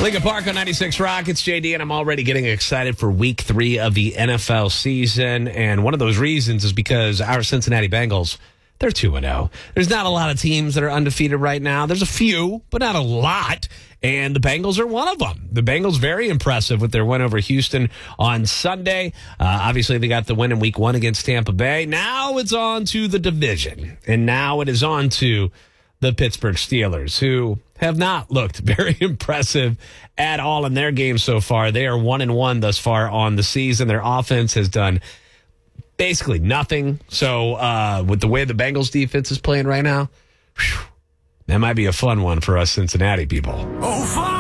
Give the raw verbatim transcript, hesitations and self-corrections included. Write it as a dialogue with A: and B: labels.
A: Lincoln Park on ninety-six Rock. It's J D, and I'm already getting excited for week three of the N F L season. And one of those reasons is because our Cincinnati Bengals, they're two and oh. There's not a lot of teams that are undefeated right now. There's a few, but not a lot. And the Bengals are one of them. The Bengals very impressive with their win over Houston on Sunday. Uh, obviously, they got the win in week one against Tampa Bay. Now it's on to the division. And now it is on to the Pittsburgh Steelers, who have not looked very impressive at all in their game so far. They are one and one thus far on the season. Their offense has done basically nothing. So uh, with the way the Bengals defense is playing right now, whew, that might be a fun one for us Cincinnati people.
B: Oh, fun!